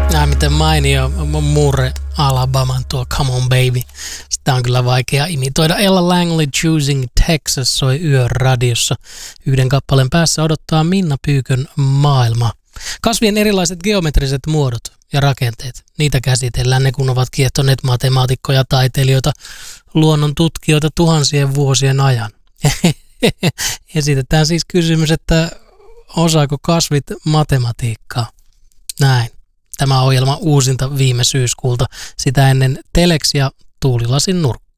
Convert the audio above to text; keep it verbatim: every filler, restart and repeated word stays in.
Nää miten mainio murre Alabaman tuo Come on Baby. Sitä on kyllä vaikea imitoida. Ella Langley Choosing Texas soi yön radiossa. Yhden kappaleen päässä odottaa Minna Pyykön maailma. Kasvien erilaiset geometriset muodot ja rakenteet. Niitä käsitellään ne, kun ovat kiehtoneet matemaatikkoja, taiteilijoita, luonnon tutkijoita tuhansien vuosien ajan. Esitetään siis kysymys, että osaako kasvit matematiikkaa? Näin. Tämä ohjelma uusinta viime syyskuulta. Sitä ennen Telex ja Tuulilasin nurkka.